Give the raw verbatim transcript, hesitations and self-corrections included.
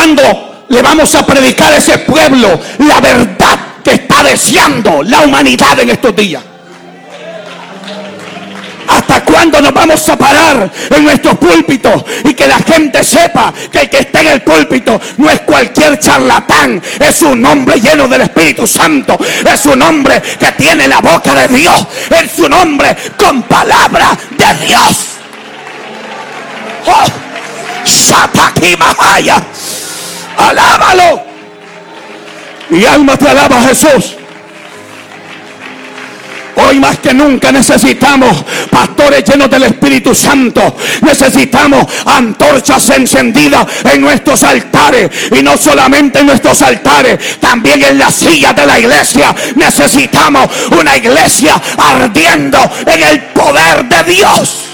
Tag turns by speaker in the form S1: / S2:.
S1: cuándo le vamos a predicar a ese pueblo la verdad que está deseando la humanidad en estos días? ¿Hasta cuándo nos vamos a parar en nuestros púlpitos y que la gente sepa que el que está en el púlpito no es cualquier charlatán? Es un hombre lleno del Espíritu Santo. Es un hombre que tiene la boca de Dios. Es un hombre con palabra de Dios. ¡Oh! ¡Shataki Mahaya! ¡Alábalo! Mi alma te alaba, Jesús. Hoy más que nunca necesitamos pastores llenos del Espíritu Santo. Necesitamos antorchas encendidas en nuestros altares. Y no solamente en nuestros altares, también en las sillas de la iglesia. Necesitamos una iglesia ardiendo en el poder de Dios.